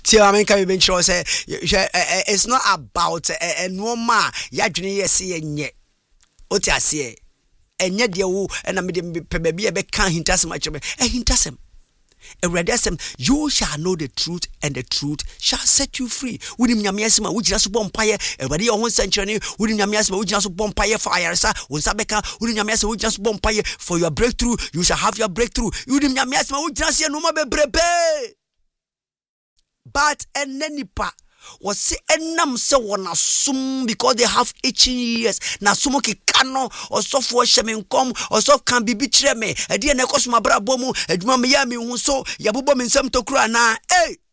say it's not about no ma yadwene yes yenye oti ase enye de wo na me de baby e be kan hintasem achebe hintasem Eradasem, you shall know the truth, and the truth shall set you free. Wouldn't Yamiasma, which is a bompire, everybody on 1 century, wouldn't Yamiasma, which is a bompire fire, sir, when Sabeka, wouldn't Yamiasma, which is bompire for your breakthrough, you shall have your breakthrough. Wouldn't Yamiasma, which is no more brebe. But and nipa was say enam se wona sum because they have 18 years na sumo ki kano or so for shemen kom or so can be bitre me e de na ekosuma bra bomu adwuma me ya me hu so yabobo me nsam tokura na